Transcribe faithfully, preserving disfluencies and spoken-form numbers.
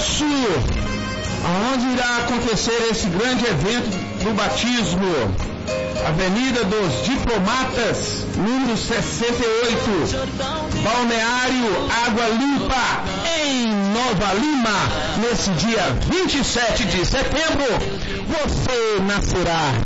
endereço aonde irá acontecer esse grande evento do batismo. Avenida dos Diplomatas, número sessenta e oito, Balneário Água Limpa, em Nova Lima, nesse dia vinte e sete de setembro, você nascerá